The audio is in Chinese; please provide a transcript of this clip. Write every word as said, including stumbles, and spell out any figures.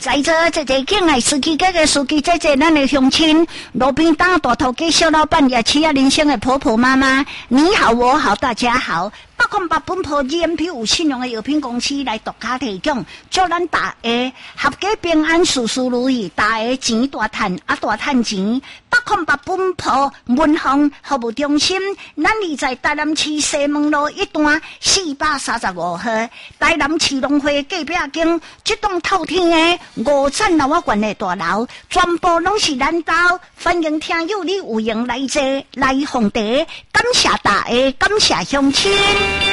在座这个敬爱司机、这个司机、这个咱的乡亲、路边摊大头家、小老板、也企业人生的婆婆妈妈，你好，我好，大家好。百款百本铺 G M P 有信用的药品公司来独家提供，祝咱大家合家平安、事事如意，大家钱大赚，啊大赚钱。百款百本铺文行服务中心，咱立在台南市西门路一段四百三十五号，台南市农会隔壁间，这栋透天的五层楼啊悬的大楼，全部拢是咱家。欢迎听友你有缘来坐来奉茶，感谢大家，感谢乡亲。